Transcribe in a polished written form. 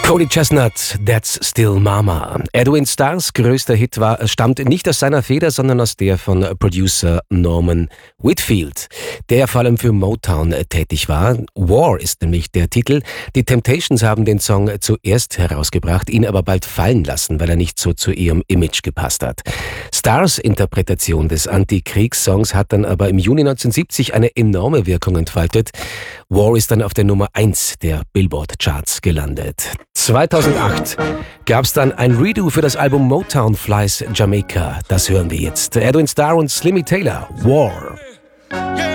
Cody Chestnut, That's Still Mama. Edwin Starrs größter Hit stammt nicht aus seiner Feder, sondern aus der von Producer Norman Whitfield, der vor allem für Motown tätig war. War ist nämlich der Titel. Die Temptations haben den Song zuerst herausgebracht, ihn aber bald fallen lassen, weil er nicht so zu ihrem Image gepasst hat. Starrs Interpretation des Antikriegssongs hat dann aber im Juni 1970 eine enorme Wirkung entfaltet. War ist dann auf der Nummer 1 der Billboard-Charts gelandet. 2008 gab es dann ein Redo für das Album Motown Flies Jamaica. Das hören wir jetzt. Edwin Starr und Slimmy Taylor, War.